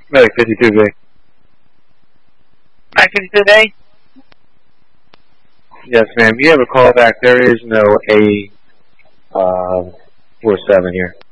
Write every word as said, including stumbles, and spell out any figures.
Medic fifty-two B. Medic fifty-two B? Yes, ma'am. You have a call back. There is no A uh, four seven here.